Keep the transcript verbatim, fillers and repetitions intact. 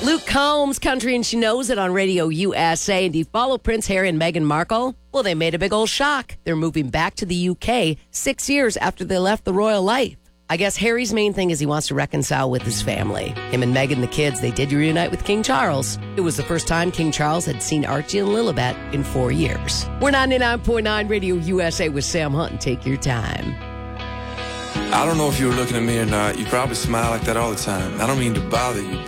Luke Combs, Country and She Knows It on Radio U S A. And do you follow Prince Harry and Meghan Markle? Well, they made a big old shock. They're moving back to the U K six years after they left the royal life. I guess Harry's main thing is he wants to reconcile with his family. Him and Meghan, the kids, they did reunite with King Charles. It was the first time King Charles had seen Archie and Lilibet in four years. We're ninety-nine point nine Radio U S A with Sam Hunt, and take your time. I don't know if you were looking at me or not. You probably smile like that all the time. I don't mean to bother you, but